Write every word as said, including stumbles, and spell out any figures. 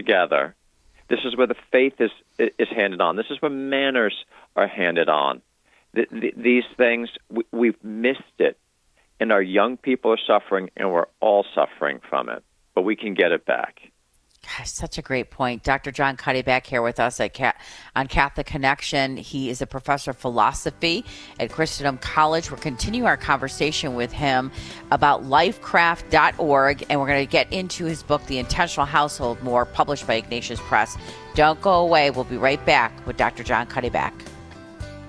together. This is where the faith is is handed on. This is where manners are handed on. The, the, these things, we, we've missed it, and our young people are suffering, and we're all suffering from it. But we can get it back. Gosh, such a great point. Doctor John Cuddy back here with us at Cat- on Catholic Connection. He is a professor of philosophy at Christendom College. We're continuing our conversation with him about lifecraft dot org, and we're going to get into his book, The Intentional Household, more, published by Ignatius Press. Don't go away. We'll be right back with Doctor John Cuddy back.